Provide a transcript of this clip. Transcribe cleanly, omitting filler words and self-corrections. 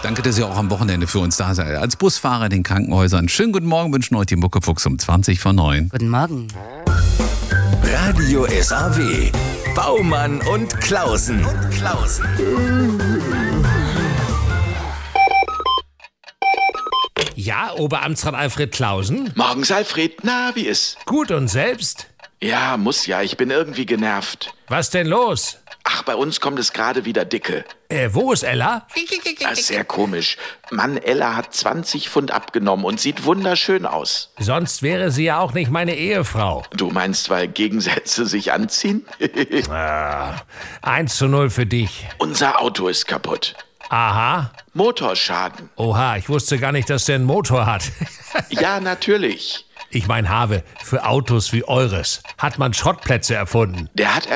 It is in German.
Danke, dass ihr auch am Wochenende für uns da seid. Als Busfahrer in den Krankenhäusern. Schönen guten Morgen, wünschen euch die Muckefuchs um 20:09. Guten Morgen. Radio SAW. Baumann und Klausen. Ja, Oberamtsrat Alfred Klausen? Morgens, Alfred. Na, wie ist? Gut und selbst? Ja, muss ja. Ich bin irgendwie genervt. Was denn los? Ach, bei uns kommt es gerade wieder dicke. Wo ist Ella? Das ist sehr komisch. Mann, Ella hat 20 Pfund abgenommen und sieht wunderschön aus. Sonst wäre sie ja auch nicht meine Ehefrau. Du meinst, weil Gegensätze sich anziehen? 1:0 für dich. Unser Auto ist kaputt. Aha. Motorschaden. Oha, ich wusste gar nicht, dass der einen Motor hat. Ja, natürlich. Ich mein, Have, für Autos wie eures hat man Schrottplätze erfunden. Der hat